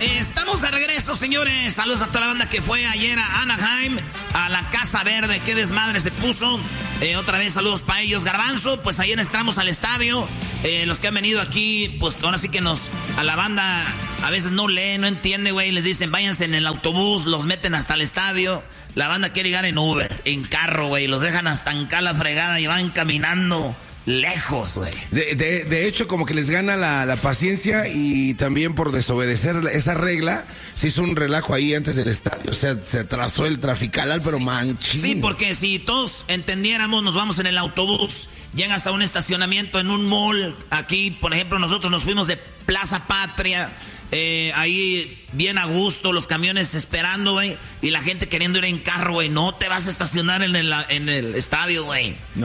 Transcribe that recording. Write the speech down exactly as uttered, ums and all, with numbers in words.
Estamos de regreso, señores. Saludos a toda la banda que fue ayer a Anaheim, a la Casa Verde. Qué desmadre se puso. Eh, otra vez, saludos para ellos. Garbanzo, pues ayer entramos al estadio. Eh, los que han venido aquí, pues ahora sí que nos... A la banda a veces no lee, no entiende, güey. Les dicen, váyanse en el autobús, los meten hasta el estadio. La banda quiere llegar en Uber, en carro, güey. Los dejan hasta en la fregada y van caminando... lejos, güey. De, de, de hecho, como que les gana la, la paciencia y también por desobedecer esa regla, se hizo un relajo ahí antes del estadio. O sea, se atrasó el trafical, pero sí, manchín. Sí, porque si todos entendiéramos, nos vamos en el autobús, llegas a un estacionamiento en un mall. Aquí, por ejemplo, nosotros nos fuimos de Plaza Patria. Eh, ahí bien a gusto, los camiones esperando, güey. Y la gente queriendo ir en carro, güey. No te vas a estacionar en el, en el estadio, güey. No.